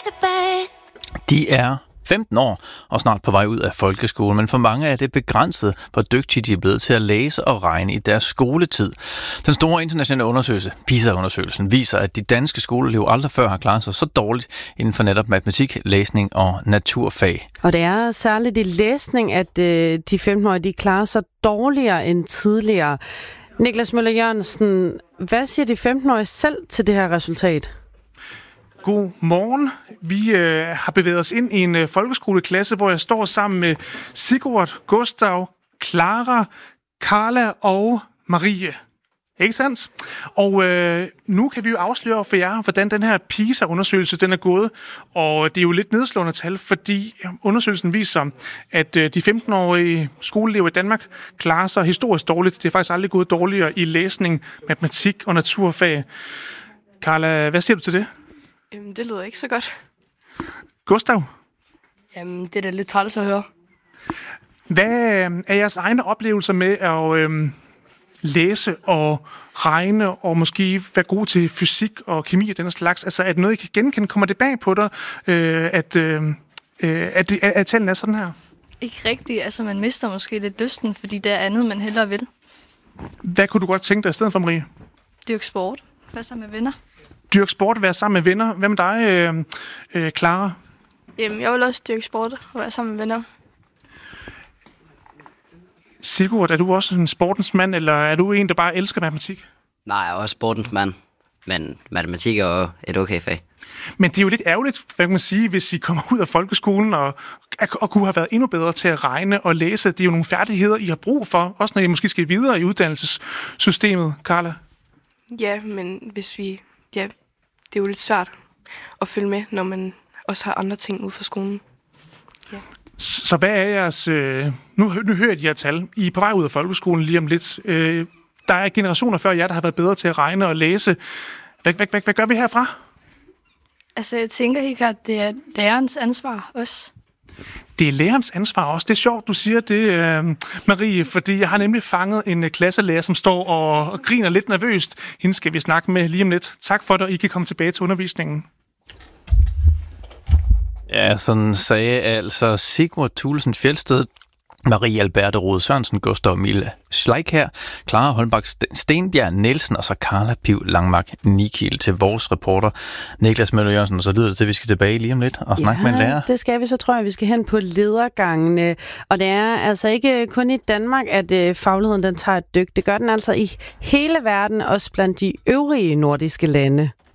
tilbage. De er 15 år og snart på vej ud af folkeskolen, men for mange er det begrænset, hvor dygtige de er blevet til at læse og regne i deres skoletid. Den store internationale undersøgelse, PISA-undersøgelsen, viser, at de danske skoleelever aldrig før har klaret sig så dårligt inden for netop matematik, læsning og naturfag. Og det er særligt i læsning, at de 15-årige de klarer sig dårligere end tidligere. Niklas Møller Jørgensen, hvad siger de 15-årige selv til det her resultat? God morgen. Vi har bevæget os ind i en folkeskoleklasse, hvor jeg står sammen med Sigurd, Gustav, Clara, Carla og Marie. Ikke sandt? Og nu kan vi jo afsløre for jer, hvordan den her PISA-undersøgelse den er gået. Og det er jo lidt nedslående tal, fordi undersøgelsen viser, at de 15-årige skoleelever i Danmark klarer sig historisk dårligt. Det er faktisk aldrig gået dårligere i læsning, matematik og naturfag. Carla, hvad siger du til det? Det lyder ikke så godt. Gustav? Jamen, det er da lidt træls at høre. Hvad er jeres egne oplevelser med at læse og regne og måske være god til fysik og kemi og den slags? Altså, er det noget, I kan genkende? Kommer det bag på dig, at tallene er sådan her? Ikke rigtigt. Altså, man mister måske lidt lysten, fordi det er andet, man hellere vil. Hvad kunne du godt tænke dig i stedet for, Marie? Dyrke sport. Hvad så med venner? Dyrke sport, være sammen med venner. Hvad med dig, Clara? Jamen, jeg vil også dyrke sport og være sammen med venner. Sigurd, er du også en sportens mand, eller er du en, der bare elsker matematik? Nej, jeg er også sportens mand, men matematik er jo et okay fag. Men det er jo lidt ærgerligt, hvad kan man sige, hvis I kommer ud af folkeskolen og kunne have været endnu bedre til at regne og læse. Det er jo nogle færdigheder, I har brug for, også når I måske skal videre i uddannelsessystemet, Carla. Ja, men det er jo lidt svært at følge med, når man også har andre ting ud fra skolen. Ja. Så hvad er jeres... Nu hører jeg de her tal. I er på vej ud af folkeskolen lige om lidt. Der er generationer før jer, der har været bedre til at regne og læse. Hvad gør vi herfra? Altså, jeg tænker helt klart, det er lærerens ansvar også. Det er lærerens ansvar også. Det er sjovt, du siger det, Marie, fordi jeg har nemlig fanget en klasselærer, som står og griner lidt nervøst. Hende skal vi snakke med lige om lidt. Tak for det, og I kan komme tilbage til undervisningen. Ja, sådan sagde altså Sigurd Thulesen Fjeldsted, Marie Alberte Rode Sørensen, Gustav Mille Schleik her, Clara Holmbak Stenbjerg Nielsen og så Carla Piv Langmark Nikil til vores reporter Niklas Møller Jørgensen. Og så lyder det til, at vi skal tilbage lige om lidt og snakke med en lærer. Det skal vi. Så tror jeg, vi skal hen på ledergangene. Og det er altså ikke kun i Danmark, at fagligheden den tager et dyk. Det gør den altså i hele verden, også blandt de øvrige nordiske lande.